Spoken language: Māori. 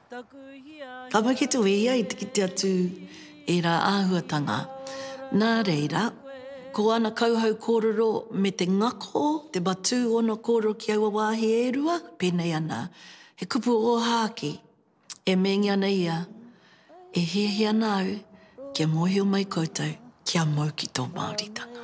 Ka make tu e ia I tiki te atu e rā āhuatanga. Nā reira, ko ana kauhau kōrero me te ngako, te batū ona kōrero ki aua wāhi e rua, pēnei ana. He kupu o hāki, e mengi ana ia, e hehe ana au, kia mōhio mai koutou, kia mau ki tō Māoritanga.